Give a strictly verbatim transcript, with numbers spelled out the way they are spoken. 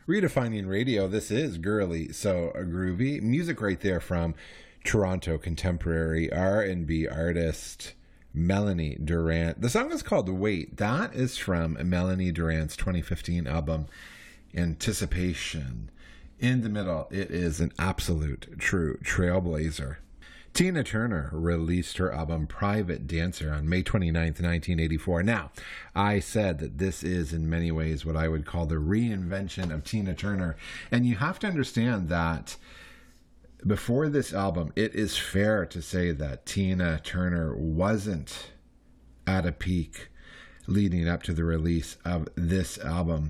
Redefining radio, this is Girly So Groovy. Music right there from Toronto contemporary R and B artist Melanie Durrant. The song is called Wait. That is from Melanie Durrant's twenty fifteen album, Anticipation. In the middle, it is an absolute true trailblazer. Tina Turner released her album Private Dancer on May twenty-ninth, nineteen eighty-four. Now, I said that this is in many ways what I would call the reinvention of Tina Turner. And you have to understand that before this album, it is fair to say that Tina Turner wasn't at a peak leading up to the release of this album.